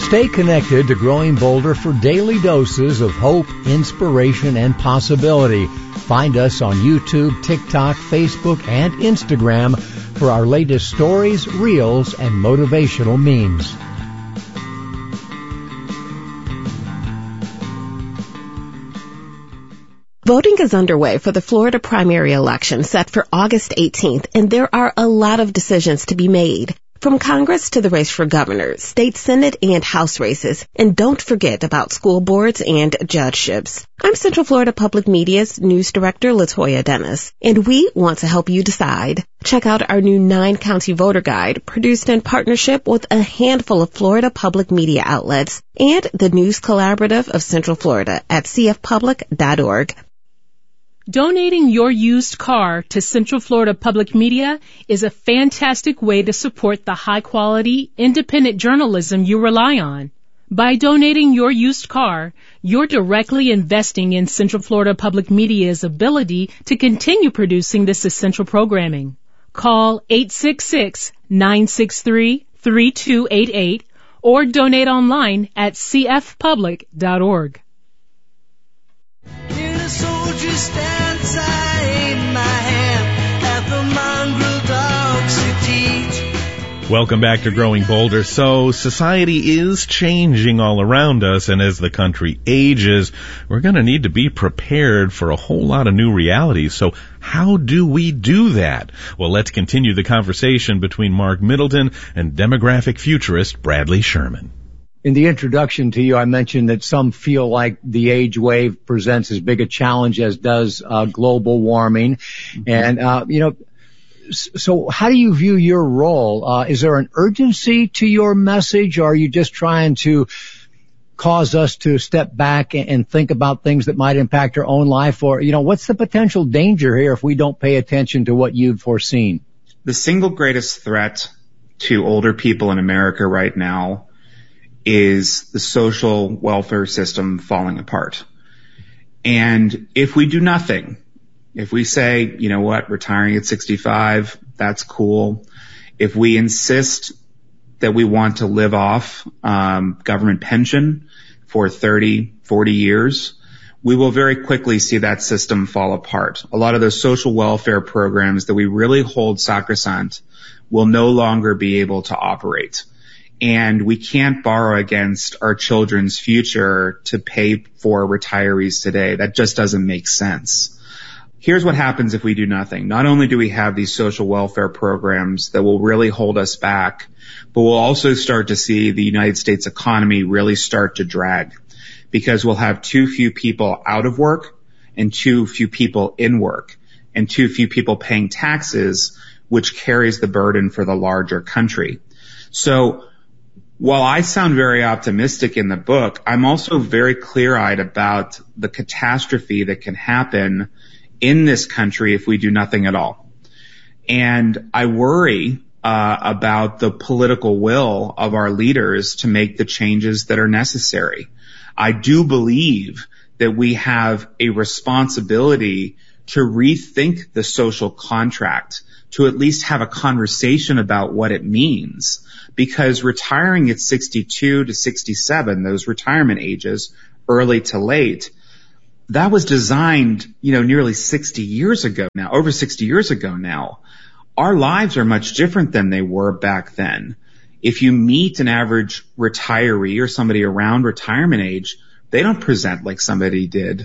Stay connected to Growing Bolder for daily doses of hope, inspiration, and possibility. Find us on YouTube, TikTok, Facebook, and Instagram for our latest stories, reels, and motivational memes. Voting is underway for the Florida primary election set for August 18th, and there are a lot of decisions to be made. From Congress to the race for governor, state Senate, and House races. And don't forget about school boards and judgeships. I'm Central Florida Public Media's News Director, Latoya Dennis, and we want to help you decide. Check out our new 9-county voter guide, produced in partnership with a handful of Florida public media outlets and the News Collaborative of Central Florida at cfpublic.org. Donating your used car to Central Florida Public Media is a fantastic way to support the high-quality, independent journalism you rely on. By donating your used car, you're directly investing in Central Florida Public Media's ability to continue producing this essential programming. Call 866-963-3288 or donate online at cfpublic.org. Stands, I aim my hand at the mongrel dogs to teach. Welcome back to Growing Bolder. So society is changing all around us, and as the country ages, we're going to need to be prepared for a whole lot of new realities. So how do we do that? Well, let's continue the conversation between Mark Middleton and demographic futurist Bradley Sherman. In the introduction to you, I mentioned that some feel like the age wave presents as big a challenge as does global warming. Mm-hmm. And, so how do you view your role? Is there an urgency to your message, or are you just trying to cause us to step back and think about things that might impact our own life? Or, what's the potential danger here if we don't pay attention to what you've foreseen? The single greatest threat to older people in America right now is the social welfare system falling apart. And if we do nothing, if we say, you know what, retiring at 65, that's cool. If we insist that we want to live off government pension for 30, 40 years, we will very quickly see that system fall apart. A lot of those social welfare programs that we really hold sacrosanct will no longer be able to operate. And we can't borrow against our children's future to pay for retirees today. That just doesn't make sense. Here's what happens if we do nothing. Not only do we have these social welfare programs that will really hold us back, but we'll also start to see the United States economy really start to drag, because we'll have too few people out of work and too few people in work and too few people paying taxes, which carries the burden for the larger country. So while I sound very optimistic in the book, I'm also very clear-eyed about the catastrophe that can happen in this country if we do nothing at all. And I worry about the political will of our leaders to make the changes that are necessary. I do believe that we have a responsibility to rethink the social contract, to at least have a conversation about what it means. Because retiring at 62 to 67, those retirement ages, early to late, that was designed, nearly 60 years ago now, over 60 years ago now. Our lives are much different than they were back then. If you meet an average retiree or somebody around retirement age, they don't present like somebody did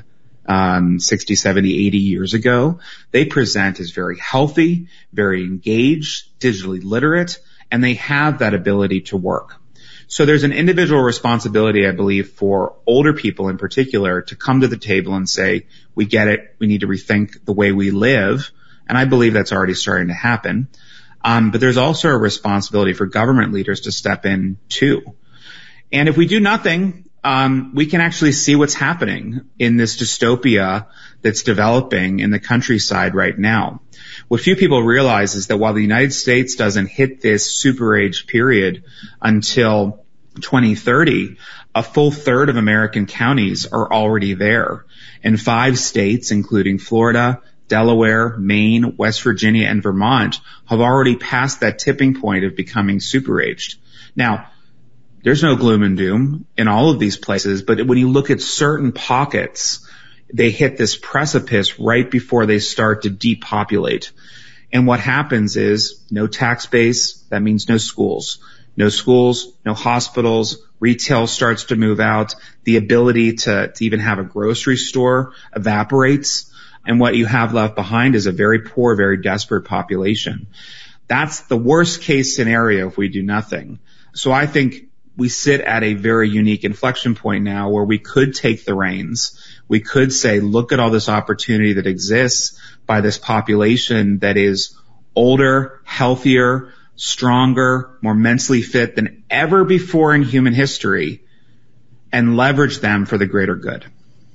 60, 70, 80 years ago. They present as very healthy, very engaged, digitally literate, and they have that ability to work. So there's an individual responsibility, I believe, for older people in particular to come to the table and say, we get it, we need to rethink the way we live. And I believe that's already starting to happen. But there's also a responsibility for government leaders to step in too. And if we do nothing, we can actually see what's happening in this dystopia that's developing in the countryside right now. What few people realize is that while the United States doesn't hit this super age period until 2030, a full third of American counties are already there. And 5 states, including Florida, Delaware, Maine, West Virginia, and Vermont, have already passed that tipping point of becoming super aged. Now, There's no gloom and doom in all of these places, but when you look at certain pockets, they hit this precipice right before they start to depopulate. And what happens is no tax base, that means no schools. No schools, no hospitals, retail starts to move out, the ability to even have a grocery store evaporates, and what you have left behind is a very poor, very desperate population. That's the worst case scenario if we do nothing. So I think we sit at a very unique inflection point now where we could take the reins. We could say, look at all this opportunity that exists by this population that is older, healthier, stronger, more mentally fit than ever before in human history, and leverage them for the greater good.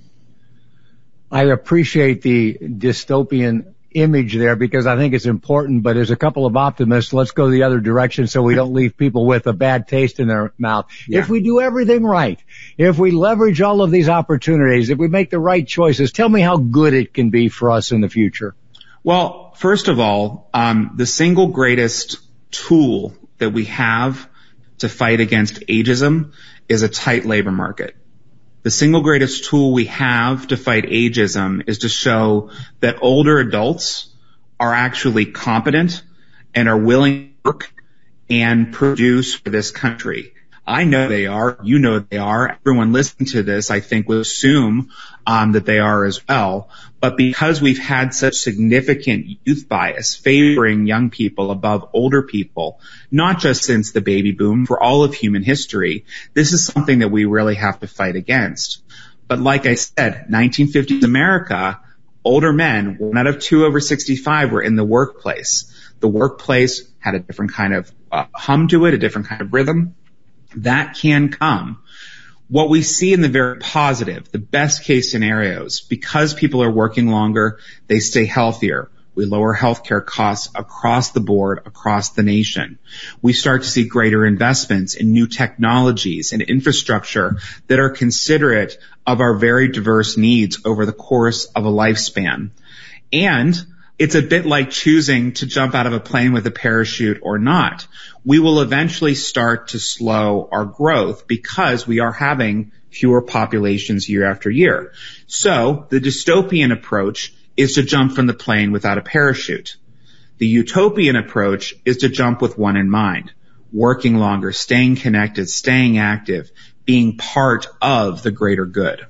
I appreciate the dystopian image there because I think it's important, but as a couple of optimists, let's go the other direction so we don't leave people with a bad taste in their mouth. Yeah. If we do everything right, if we leverage all of these opportunities, if we make the right choices, tell me how good it can be for us in the future. Well, first of all, the single greatest tool that we have to fight against ageism is a tight labor market. The single greatest tool we have to fight ageism is to show that older adults are actually competent and are willing to work and produce for this country. I know they are. You know they are. Everyone listening to this, I think, will assume that they are as well. But because we've had such significant youth bias favoring young people above older people, not just since the baby boom, for all of human history, this is something that we really have to fight against. But like I said, 1950s America, older men, 1 out of 2 over 65 were in the workplace. The workplace had a different kind of hum to it, a different kind of rhythm. That can come. What we see in the very positive, the best case scenarios, because people are working longer, they stay healthier. We lower healthcare costs across the board, across the nation. We start to see greater investments in new technologies and infrastructure that are considerate of our very diverse needs over the course of a lifespan. And it's a bit like choosing to jump out of a plane with a parachute or not. We will eventually start to slow our growth because we are having fewer populations year after year. So the dystopian approach is to jump from the plane without a parachute. The utopian approach is to jump with one in mind, working longer, staying connected, staying active, being part of the greater good.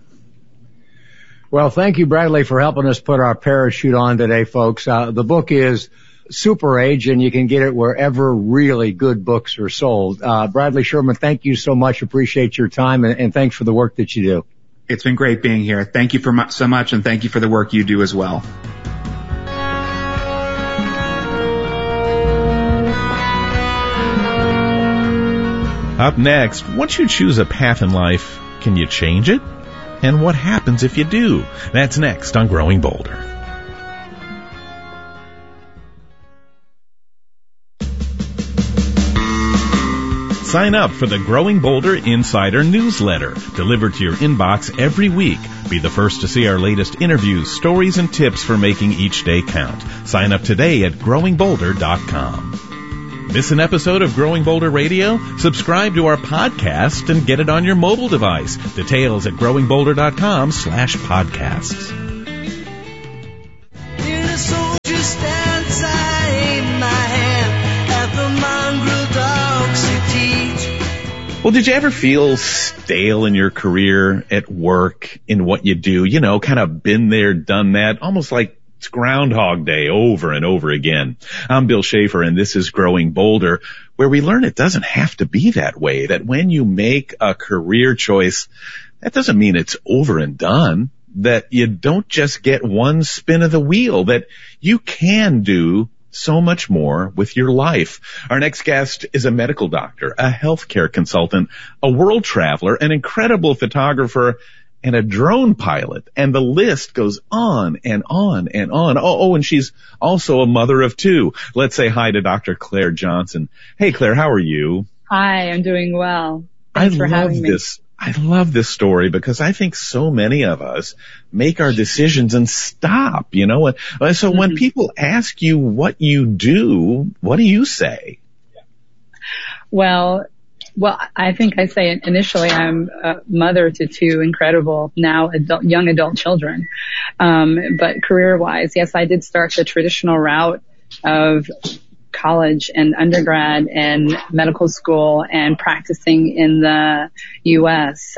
Well, thank you, Bradley, for helping us put our parachute on today, folks. The book is Super Age, and you can get it wherever really good books are sold. Bradley Sherman, thank you so much. Appreciate your time, and thanks for the work that you do. It's been great being here. Thank you so much, and thank you for the work you do as well. Up next, once you choose a path in life, can you change it? And what happens if you do? That's next on Growing Bolder. Sign up for the Growing Bolder Insider newsletter, delivered to your inbox every week. Be the first to see our latest interviews, stories, and tips for making each day count. Sign up today at growingbolder.com. Miss an episode of Growing Bolder Radio? Subscribe to our podcast and get it on your mobile device. Details at growingbolder.com/podcasts. In a soldier stance, I aim my hand at the mongrel dogs who teach. Well, did you ever feel stale in your career, at work, in what you do? You know, kind of been there, done that, almost like it's Groundhog Day over and over again. I'm Bill Schaefer, and this is Growing Bolder, where we learn it doesn't have to be that way, that when you make a career choice, that doesn't mean it's over and done, that you don't just get one spin of the wheel, that you can do so much more with your life. Our next guest is a medical doctor, a healthcare consultant, a world traveler, an incredible photographer, and a drone pilot, and the list goes on and on and on. Oh, and she's also a mother of 2. Let's say hi to Dr. Claire Johnson. Hey, Claire, how are you? Hi, I'm doing well. Thanks for having me. I love this story because I think so many of us make our decisions and stop, you know. So when people ask you what you do, what do you say? Well, Well, I think I say initially I'm a mother to two incredible now young adult children. But career-wise, yes, I did start the traditional route of college and undergrad and medical school and practicing in the U.S.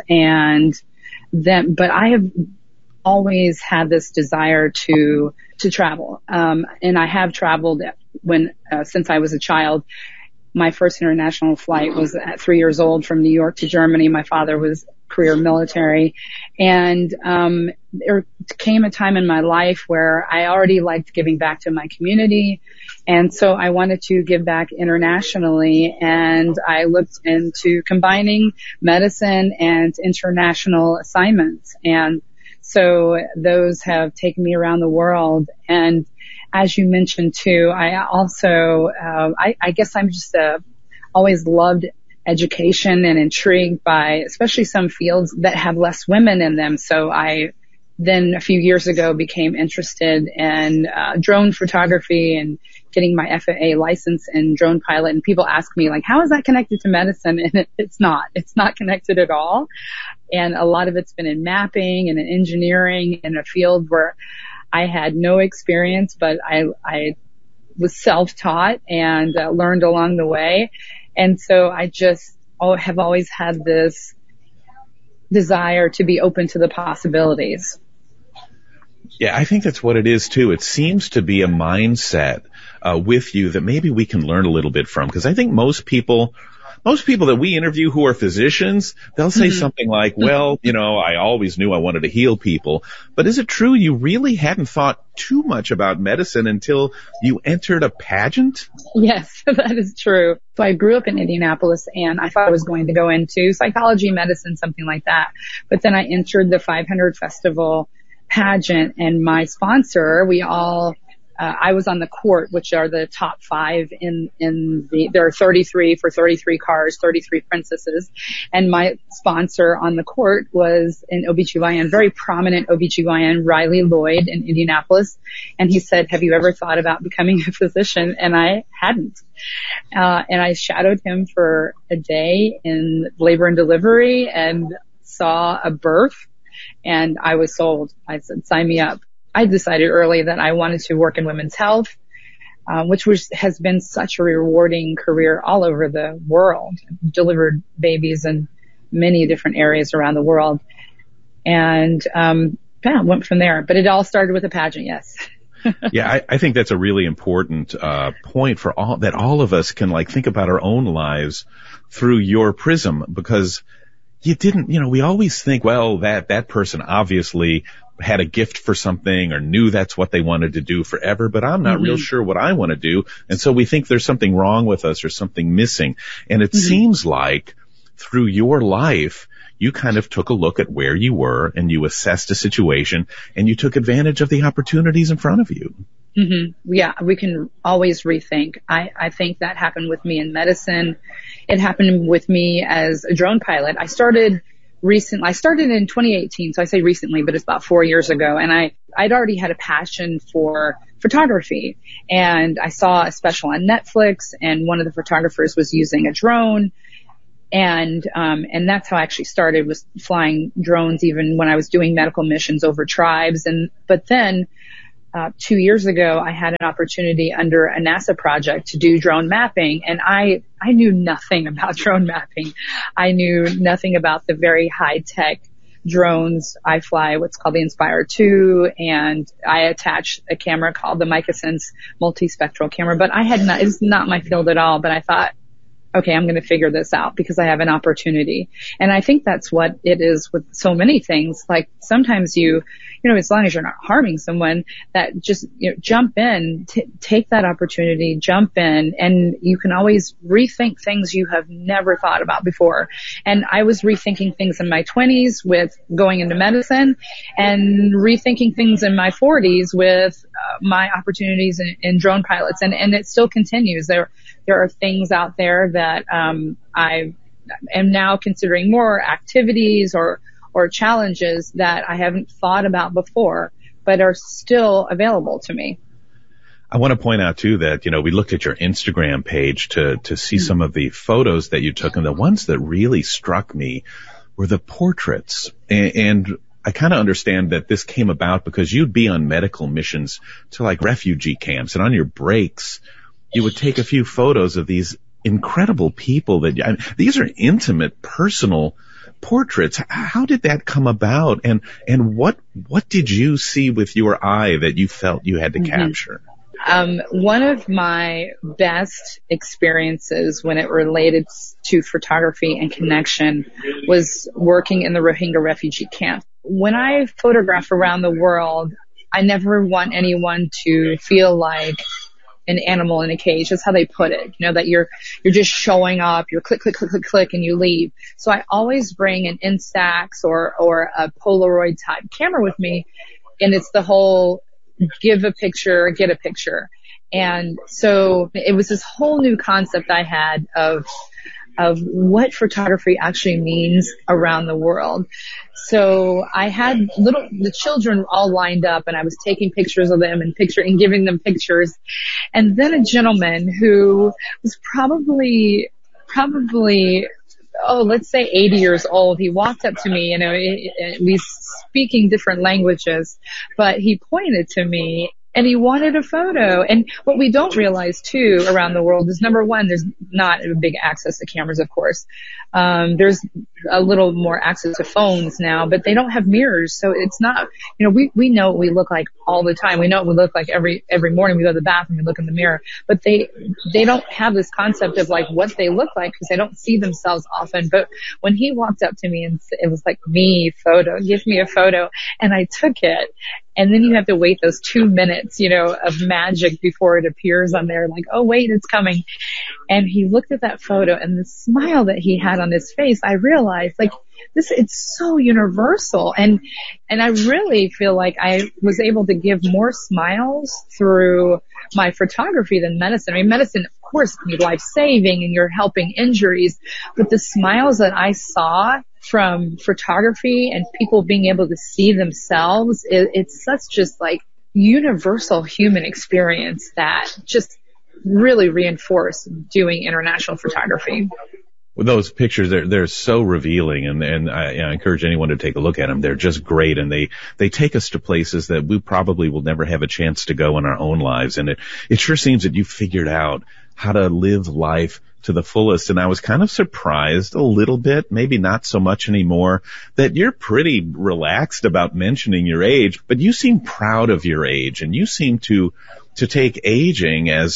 But I have always had this desire to travel. And I have traveled since I was a child. My first international flight was at 3 years old from New York to Germany. My father was career military. And there came a time in my life where I already liked giving back to my community. And so I wanted to give back internationally. And I looked into combining medicine and international assignments. And so those have taken me around the world. And as you mentioned too, I also, I guess I'm just always loved education and intrigued by especially some fields that have less women in them. So I then a few years ago became interested in drone photography and getting my FAA license in drone pilot. And people ask me like, how is that connected to medicine? And it's not connected at all. And a lot of it's been in mapping and in engineering in a field where I had no experience, but I was self-taught and learned along the way. And so I just have always had this desire to be open to the possibilities. Yeah, I think that's what it is too. It seems to be a mindset with you that maybe we can learn a little bit from, because I think most people that we interview who are physicians, they'll say something like, well, I always knew I wanted to heal people. But is it true you really hadn't thought too much about medicine until you entered a pageant? Yes, that is true. So I grew up in Indianapolis and I thought I was going to go into psychology, medicine, something like that. But then I entered the 500 Festival pageant, and my sponsor, I was on the court, which are the top 5 there are 33 for 33 cars, 33 princesses. And my sponsor on the court was an OBGYN, very prominent OBGYN, Riley Lloyd in Indianapolis. And he said, have you ever thought about becoming a physician? And I hadn't. And I shadowed him for a day in labor and delivery and saw a birth, and I was sold. I said, sign me up. I decided early that I wanted to work in women's health, which has been such a rewarding career all over the world. Delivered babies in many different areas around the world. And went from there. But it all started with a pageant, yes. Yeah, I think that's a really important point for all of us can think about our own lives through your prism, because you didn't, we always think, well, that person obviously had a gift for something or knew that's what they wanted to do forever, but I'm not real sure what I want to do. And so we think there's something wrong with us or something missing. And it seems like through your life, you kind of took a look at where you were and you assessed a situation and you took advantage of the opportunities in front of you. Yeah, we can always rethink. I think that happened with me in medicine. It happened with me as a drone pilot. I started in 2018, so I say recently, but it's about 4 years ago. And I'd already had a passion for photography, and I saw a special on Netflix, and one of the photographers was using a drone. And that's how I actually started, was flying drones even when I was doing medical missions over tribes. But then 2 years ago, I had an opportunity under a NASA project to do drone mapping, and I knew nothing about drone mapping. I knew nothing about the very high-tech drones. I fly what's called the Inspire 2, and I attach a camera called the MicaSense multispectral camera, but it's not my field at all. But I thought, okay, I'm going to figure this out because I have an opportunity. And I think that's what it is with so many things. Like sometimes as long as you're not harming someone, that just, jump in, take that opportunity, jump in, and you can always rethink things you have never thought about before. And I was rethinking things in my 20s with going into medicine, and rethinking things in my 40s with my opportunities in drone pilots. And it still continues. There are things out there that I am now considering more activities or challenges that I haven't thought about before, but are still available to me. I want to point out too that, we looked at your Instagram page to see some of the photos that you took, and the ones that really struck me were the portraits. And I kind of understand that this came about because you'd be on medical missions to like refugee camps, and on your breaks, you would take a few photos of these incredible people these are intimate, personal portraits. How did that come about? And what did you see with your eye that you felt you had to capture? One of my best experiences when it related to photography and connection was working in the Rohingya refugee camp. When I photograph around the world, I never want anyone to feel like an animal in a cage. That's how they put it. That you're just showing up, you're click, click, click, click, click, and you leave. So I always bring an Instax or a Polaroid type camera with me, and it's the whole give a picture, get a picture. And so it was this whole new concept I had of what photography actually means around the world. So I had the children all lined up, and I was taking pictures of them and giving them pictures. And then a gentleman who was probably, let's say 80 years old, he walked up to me, we speaking different languages, but he pointed to me and he wanted a photo. And what we don't realize too around the world is, number one, there's not a big access to cameras, of course. There's a little more access to phones now, but they don't have mirrors. So it's not, we know what we look like all the time. We know what we look like every morning. We go to the bathroom, we look in the mirror, but they don't have this concept of like what they look like because they don't see themselves often. But when he walked up to me and it was like, me photo, give me a photo. And I took it. And then you have to wait those 2 minutes, of magic before it appears on there. Like, oh, wait, it's coming. And he looked at that photo, and the smile that he had on his face, I realized, like, it's so universal. And I really feel like I was able to give more smiles through my photography than medicine. I mean, medicine, of course, can be life-saving and you're helping injuries, but the smiles that I saw from photography and people being able to see themselves, it's such just like universal human experience that just really reinforced doing international photography. Well, those pictures, they're so revealing, and I encourage anyone to take a look at them. They're just great, and they take us to places that we probably will never have a chance to go in our own lives. And it sure seems that you figured out how to live life to the fullest. And I was kind of surprised a little bit, maybe not so much anymore, that you're pretty relaxed about mentioning your age, but you seem proud of your age, and you seem to take aging as,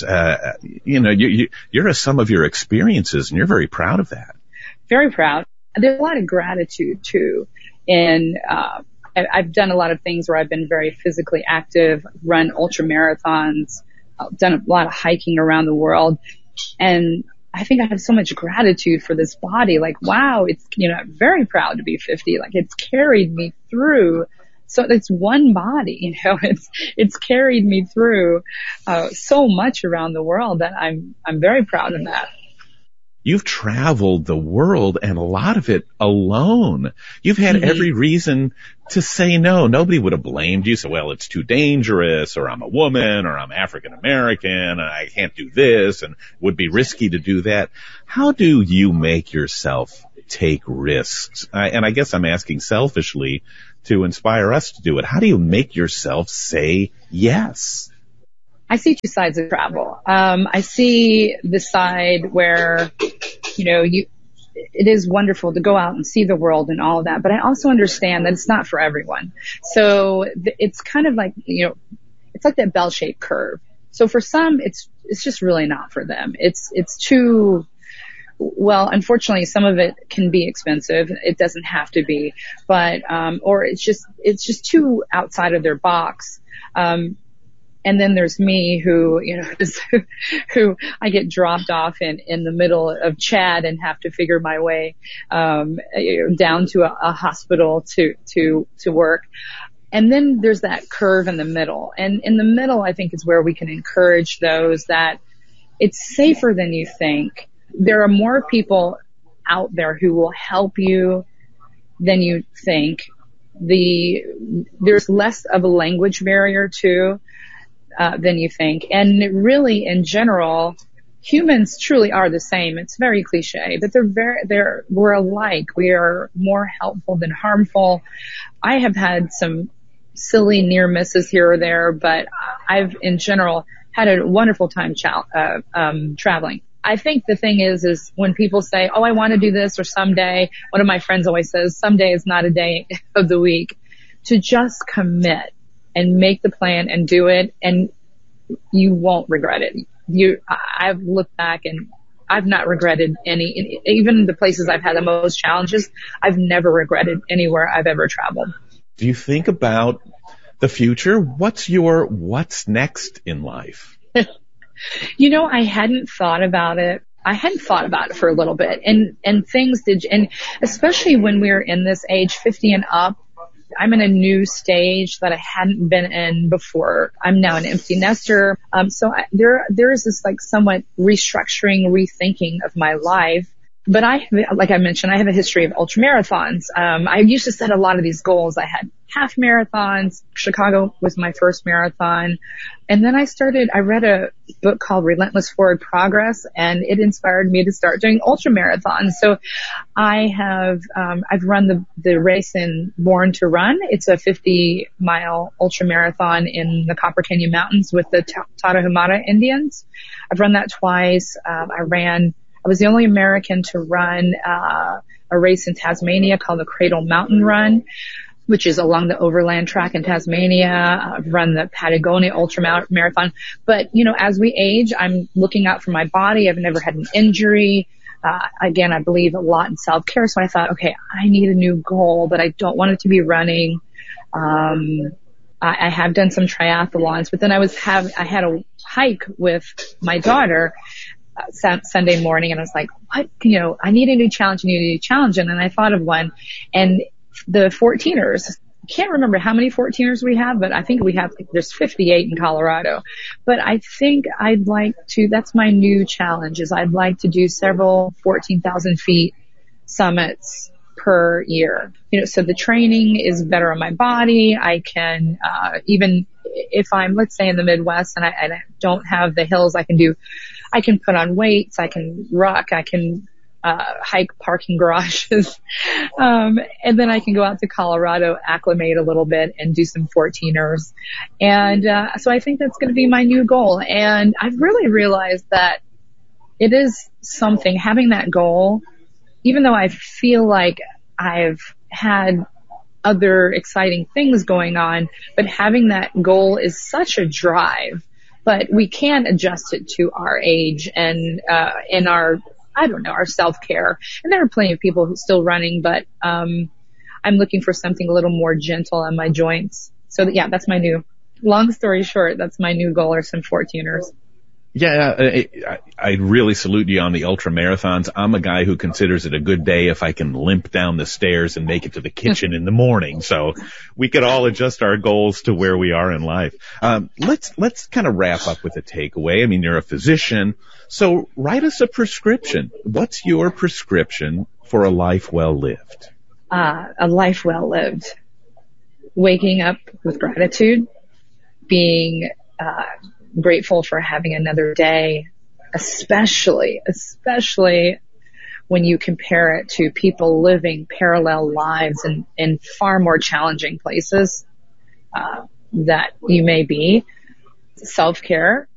you're a sum of your experiences, and you're very proud of that. Very proud. There's a lot of gratitude too. And, I've done a lot of things where I've been very physically active, run ultra marathons, done a lot of hiking around the world. And I think I have so much gratitude for this body. Like, wow, it's, I'm very proud to be 50. Like, it's carried me through. So it's one body, it's carried me through, so much around the world that I'm very proud of that. You've traveled the world, and a lot of it alone. You've had every reason to say no. Nobody would have blamed you. So, well, it's too dangerous, or I'm a woman, or I'm African American, and I can't do this, and it would be risky to do that. How do you make yourself take risks? And I guess I'm asking selfishly to inspire us to do it. How do you make yourself say yes? I see two sides of travel. I see the side where, it is wonderful to go out and see the world and all of that, but I also understand that it's not for everyone. So it's kind of like, it's like that bell-shaped curve. So for some, it's just really not for them. It's too, well, unfortunately, some of it can be expensive. It doesn't have to be, but, or it's just too outside of their box. And then there's me who I get dropped off in the middle of Chad and have to figure my way, down to a hospital to work. And then there's that curve in the middle. And in the middle, I think is where we can encourage those that it's safer than you think. There are more people out there who will help you than you think. There's less of a language barrier too. than you think. And really, in general, humans truly are the same. It's very cliche, but we're alike. We are more helpful than harmful. I have had some silly near misses here or there, but I've in general had a wonderful time traveling. I think the thing is when people say, oh, I want to do this or someday, one of my friends always says, someday is not a day of the week, to just commit and make the plan and do it, and you won't regret it. I've looked back and I've not regretted any, even the places I've had the most challenges, I've never regretted anywhere I've ever traveled. Do you think about the future? What's next in life? I hadn't thought about it. I hadn't thought about it for a little bit, and things did, and especially when we're in this age, 50 and up, I'm in a new stage that I hadn't been in before. I'm now an empty nester. So there is this like somewhat restructuring, rethinking of my life. But like I mentioned, I have a history of ultramarathons. I used to set a lot of these goals. I had half marathons. Chicago was my first marathon. And then I read a book called Relentless Forward Progress, and it inspired me to start doing ultramarathons. So I've run the race in Born to Run. It's a 50-mile ultramarathon in the Copper Canyon Mountains with the Tarahumara Indians. I've run that twice. I was the only American to run a race in Tasmania called the Cradle Mountain Run, which is along the overland track in Tasmania. I've run the Patagonia Ultra Marathon. But, as we age, I'm looking out for my body. I've never had an injury. Again, I believe a lot in self-care. So I thought, okay, I need a new goal, but I don't want it to be running. I have done some triathlons, but then I had a hike with my daughter Sunday morning, and I was like, what? I need a new challenge. And then I thought of one, and the 14ers, I can't remember how many 14ers we have, but I think there's 58 in Colorado. But I think that's my new challenge, is I'd like to do several 14,000 feet summits per year. So the training is better on my body. I can, even if I'm, let's say in the Midwest and I don't have the hills, I can put on weights, I can ruck, I can hike parking garages, and then I can go out to Colorado, acclimate a little bit, and do some 14ers. And so I think that's going to be my new goal. And I've really realized that it is something, having that goal, even though I feel like I've had other exciting things going on, but having that goal is such a drive. But we can adjust it to our age and in our self-care. And there are plenty of people who are still running, but I'm looking for something a little more gentle on my joints. So yeah, long story short, that's my new goal, are some 14ers. Yeah, I really salute you on the ultra marathons. I'm a guy who considers it a good day if I can limp down the stairs and make it to the kitchen in the morning. So we could all adjust our goals to where we are in life. Let's kind of wrap up with a takeaway. I mean, you're a physician, so write us a prescription. What's your prescription for a life well lived? A life well lived. Waking up with gratitude, being grateful for having another day, especially when you compare it to people living parallel lives in far more challenging places that you may be. Self-care,